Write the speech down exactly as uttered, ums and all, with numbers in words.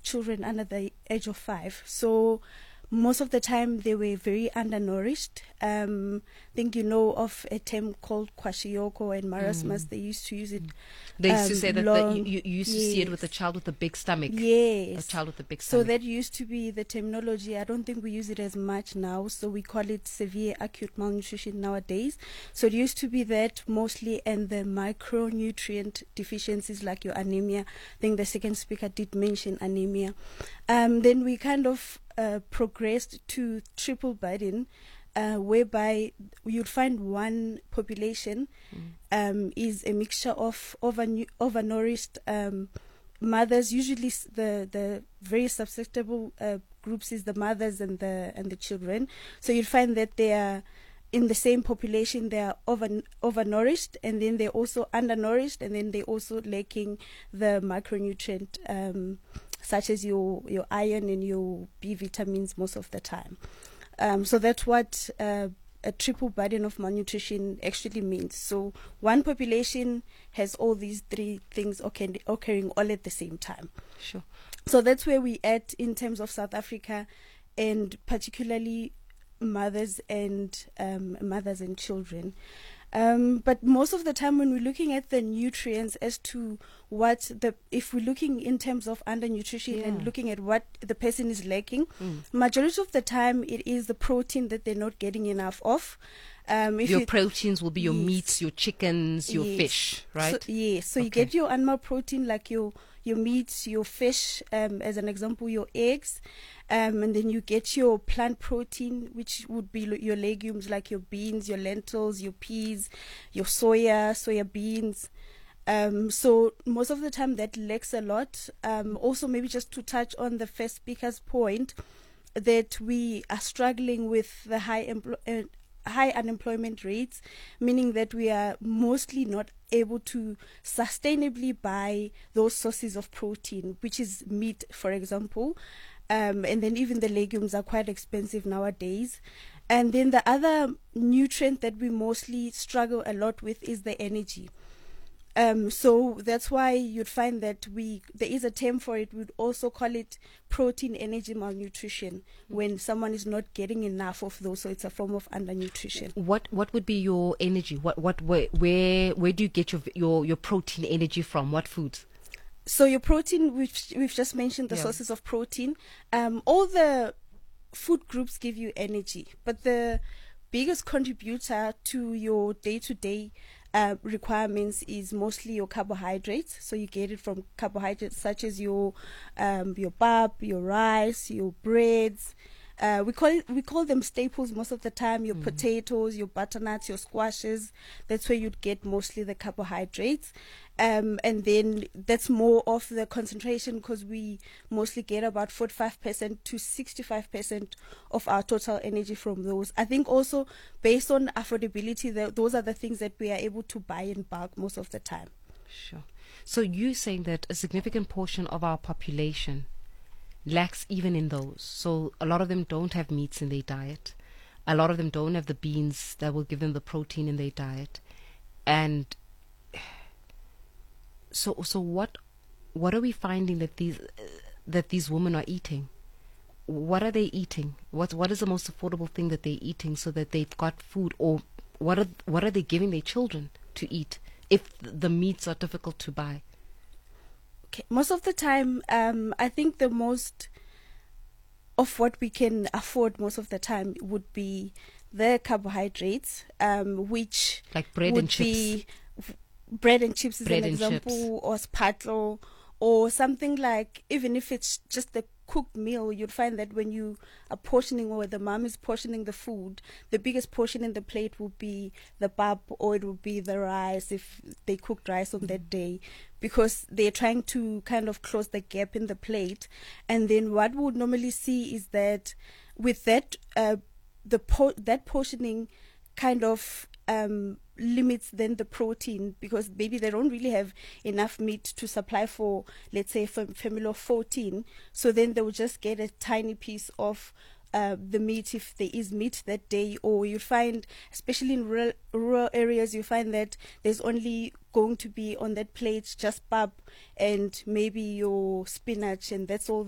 children under the age of five. So most of the time they were very undernourished. Um, I think you know of a term called kwashiorkor and marasmus. Mm. They used to use it. They used um, to say that long, the, you, you used yes. to see it with a child with a big stomach. Yes. A child with a big stomach. So that used to be the terminology. I don't think we use it as much now. So we call it severe acute malnutrition nowadays. So it used to be that mostly, and the micronutrient deficiencies like your anemia. I think the second speaker did mention anemia. Um, then we kind of uh, progressed to triple burden. Uh, whereby you'd find one population mm. um, is a mixture of over overnourished um, mothers. Usually, the the very susceptible uh, groups is the mothers and the and the children. So you'd find that they are in the same population. They are over overnourished, and then they're also undernourished, and then they're also lacking the micronutrient um, such as your your iron and your B vitamins most of the time. Um, so that's what uh, a triple burden of malnutrition actually means. So one population has all these three things occurring, occurring all at the same time. Sure. So that's where we at in terms of South Africa, and particularly mothers and um, mothers and children. Um, but most of the time when we're looking at the nutrients as to what the, if we're looking in terms of undernutrition yeah. and looking at what the person is lacking, mm. majority of the time it is the protein that they're not getting enough of. Um, if your you, proteins will be your yes. meats, your chickens, your yes. fish, right? So, yes. So okay. you get your animal protein like your your meats, your fish, um, as an example, your eggs, um, and then you get your plant protein, which would be your legumes like your beans, your lentils, your peas, your soya, soya beans. Um, so most of the time that lacks a lot. Um, also, maybe just to touch on the first speaker's point, that we are struggling with the high empl- uh, high unemployment rates, meaning that we are mostly not able to sustainably buy those sources of protein, which is meat, for example. Um, and then even the legumes are quite expensive nowadays. And then the other nutrient that we mostly struggle a lot with is the energy. Um, so that's why you'd find that we there is a term for it. We'd also call it protein energy malnutrition when someone is not getting enough of those. So it's a form of undernutrition. What what would be your energy? What what where where, where do you get your your your protein energy from? What foods? So your protein, we've we've just mentioned the yeah. sources of protein. Um, all the food groups give you energy, but the biggest contributor to your day-to-day uh, requirements is mostly your carbohydrates. So you get it from carbohydrates such as your um, your pap, your rice, your breads. Uh, we call it, we call them staples most of the time. Your mm. potatoes, your butternuts, your squashes. That's where you'd get mostly the carbohydrates. Um, and then that's more of the concentration, because we mostly get about forty-five percent to sixty-five percent of our total energy from those. I think also based on affordability, the, those are the things that we are able to buy in bulk most of the time. Sure. So you're saying that a significant portion of our population lacks even in those. So a lot of them don't have meats in their diet. A lot of them don't have the beans that will give them the protein in their diet. And so so what what are we finding that these uh, that these women are eating? What are they eating? What what is the most affordable thing that they're eating so that they've got food? Or what are what are they giving their children to eat if the meats are difficult to buy? Okay. Most of the time, um, I think the most of what we can afford most of the time would be the carbohydrates, um, which like bread would and chips. Be f- bread and chips is bread an example, chips. Or spatlo, or something like, even if it's just the cooked meal, you'd find that when you are portioning, or the mom is portioning the food, the biggest portion in the plate will be the pap, or it will be the rice if they cooked rice on that day, because they're trying to kind of close the gap in the plate. And then what we would normally see is that with that uh, the po- that portioning kind of um, limits then the protein, because maybe they don't really have enough meat to supply for, let's say, a family of fourteen. So then they will just get a tiny piece of uh, the meat if there is meat that day. Or you find, especially in rural, rural areas, you find that there's only going to be on that plate just pap and maybe your spinach, and that's all